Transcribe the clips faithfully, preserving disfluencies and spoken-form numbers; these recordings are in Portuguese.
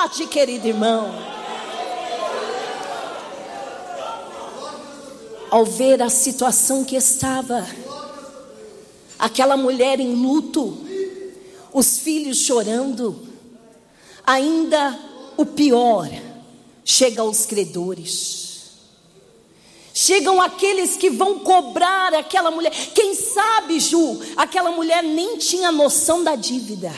verdade, querido irmão. Ao ver a situação que estava, aquela mulher em luto, os filhos chorando, ainda o pior, chega aos credores. Chegam aqueles que vão cobrar aquela mulher. Quem sabe, Ju, aquela mulher nem tinha noção da dívida.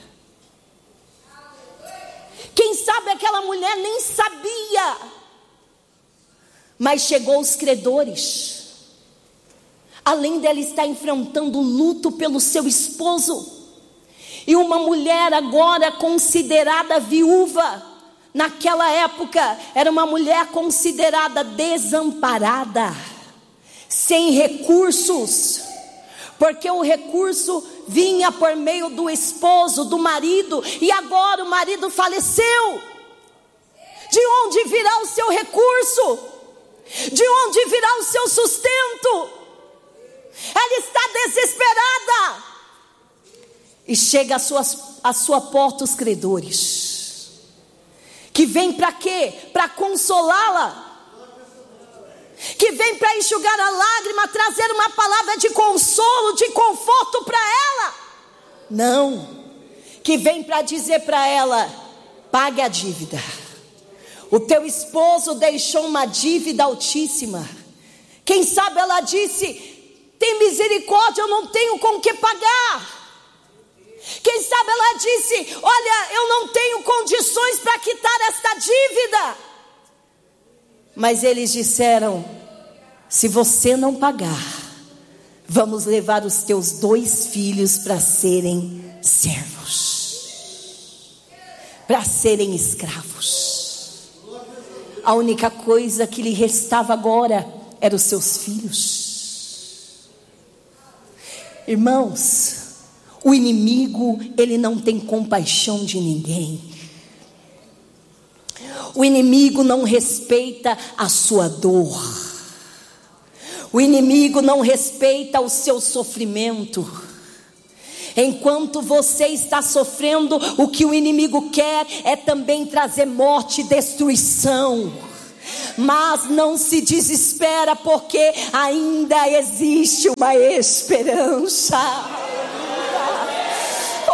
Quem sabe aquela mulher nem sabia. Mas chegou os credores. Além dela estar enfrentando luto pelo seu esposo, e uma mulher agora considerada viúva, naquela época era uma mulher considerada desamparada, sem recursos, porque o recurso vinha por meio do esposo, do marido, e agora o marido faleceu. De onde virá o seu recurso? De onde virá o seu sustento? Ela está desesperada. E chega a sua, a sua porta os credores, que vem para quê? Para consolá-la, que vem para enxugar a lágrima, trazer uma palavra de consolo, de conforto para ela. Não, que vem para dizer para ela: pague a dívida. O teu esposo deixou uma dívida altíssima. Quem sabe ela disse: tem misericórdia, eu não tenho com que pagar. Quem sabe ela disse: olha, eu não tenho condições para quitar esta dívida. Mas eles disseram: se você não pagar, vamos levar os teus dois filhos para serem servos, para serem escravos. A única coisa que lhe restava agora eram os seus filhos. Irmãos, o inimigo, ele não tem compaixão de ninguém. O inimigo não respeita a sua dor. O inimigo não respeita o seu sofrimento. Enquanto você está sofrendo, o que o inimigo quer é também trazer morte e destruição. Mas não se desespera, porque ainda existe uma esperança.